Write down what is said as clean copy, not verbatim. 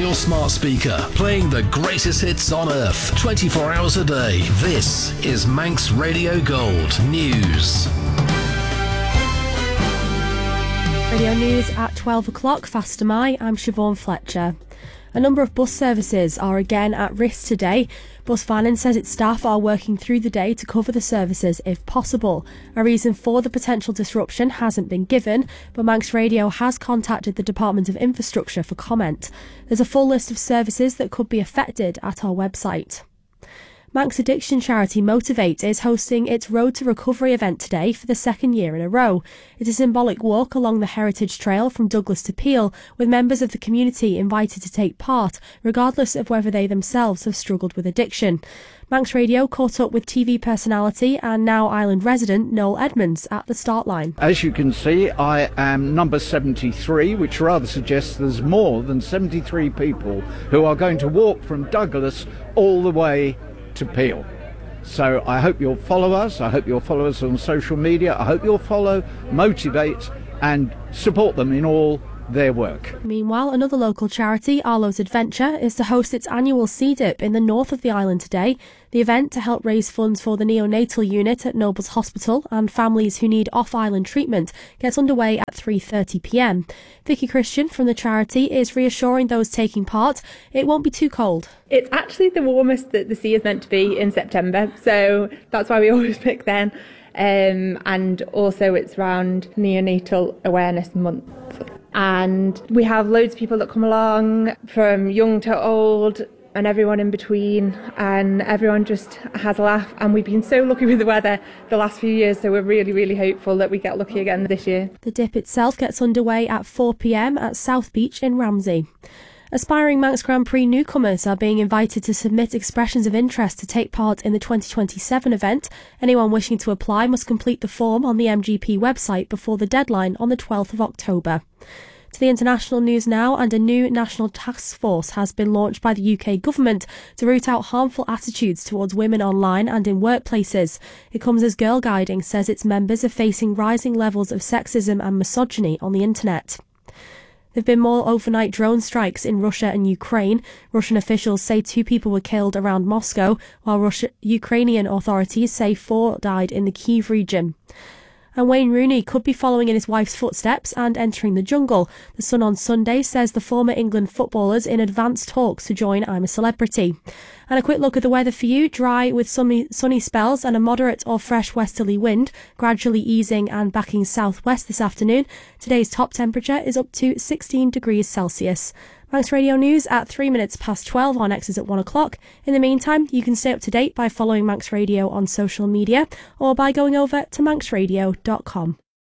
your smart speaker, playing the greatest hits on earth, 24 hours a day. This is Manx Radio Gold News. Radio News at 12 o'clock, Faster My, I'm Siobhan Fletcher. A number of bus services are again at risk today. Bus Vannin says its staff are working through the day to cover the services if possible. A reason for the potential disruption hasn't been given, but Manx Radio has contacted the Department of Infrastructure for comment. There's a full list of services that could be affected at our website. Manx addiction charity Motivate is hosting its Road to Recovery event today for the second year in a row. It's a symbolic walk along the Heritage Trail from Douglas to Peel, with members of the community invited to take part, regardless of whether they themselves have struggled with addiction. Manx Radio caught up with TV personality and now Island resident Noel Edmonds at the start line. As you can see, I am number 73, which rather suggests there's more than 73 people who are going to walk from Douglas all the way to Peel. So I hope you'll follow us. I hope you'll follow us on social media. I hope you'll follow Motivate and support them in all their work. Meanwhile, another local charity, Arlo's Adventure, is to host its annual Sea Dip in the north of the island today. The event, to help raise funds for the neonatal unit at Nobles Hospital and families who need off-island treatment, gets underway at 3:30pm. Vicky Christian from the charity is reassuring those taking part it won't be too cold. It's actually the warmest that the sea is meant to be in September, so that's why we always pick then. And also it's around Neonatal Awareness Month. And we have loads of people that come along, from young to old and everyone in between, and everyone just has a laugh. And we've been so lucky with the weather the last few years, so we're really, really hopeful that we get lucky again this year. The dip itself gets underway at 4pm at South Beach in Ramsey. Aspiring Manx Grand Prix newcomers are being invited to submit expressions of interest to take part in the 2027 event. Anyone wishing to apply must complete the form on the MGP website before the deadline on the 12th of October. To the international news now, and a new national task force has been launched by the UK government to root out harmful attitudes towards women online and in workplaces. It comes as Girl Guiding says its members are facing rising levels of sexism and misogyny on the internet. There have been more overnight drone strikes in Russia and Ukraine. Russian officials say 2 people were killed around Moscow, while Ukrainian authorities say 4 died in the Kyiv region. And Wayne Rooney could be following in his wife's footsteps and entering the jungle. The Sun on Sunday says the former England footballer's in advanced talks to join I'm a Celebrity. And a quick look at the weather for you. Dry with sunny spells and a moderate or fresh westerly wind, gradually easing and backing southwest this afternoon. Today's top temperature is up to 16 degrees Celsius. Manx Radio News at 3 minutes past 12 on X is at 1 o'clock. In the meantime, you can stay up to date by following Manx Radio on social media or by going over to manxradio.com.